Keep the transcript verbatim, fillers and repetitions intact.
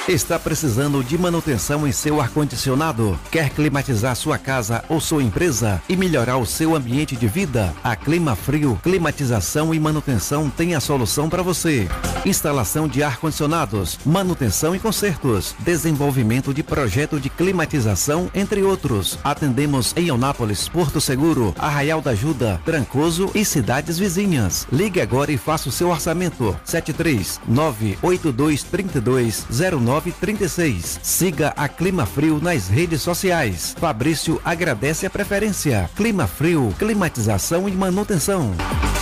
Está precisando de manutenção em seu ar-condicionado? Quer climatizar sua casa ou sua empresa e melhorar o seu ambiente de vida? A Clima Frio, climatização e manutenção tem a solução para você. Instalação de ar-condicionados, manutenção e consertos, desenvolvimento de projeto de climatização, entre outros. Atendemos em Eunápolis, Porto Seguro, Arraial da Ajuda, Trancoso e cidades vizinhas. Ligue agora e faça o seu orçamento. sete três nove oito dois três dois zero nove três seis. Siga a Clima Frio nas redes sociais. Fabrício agradece a preferência. Clima Frio, climatização e manutenção.